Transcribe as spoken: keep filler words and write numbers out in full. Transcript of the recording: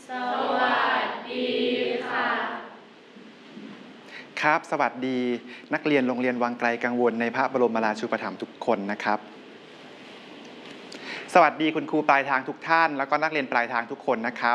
สวัสดีค่ะครับสวัสดีนักเรียนโรงเรียนวังไกลกังวลในพระบรมราชูปถัมภ์ทุกคนนะครับสวัสดีคุณครูปลายทางทุกท่านแล้วก็นักเรียนปลายทางทุกคนนะครับ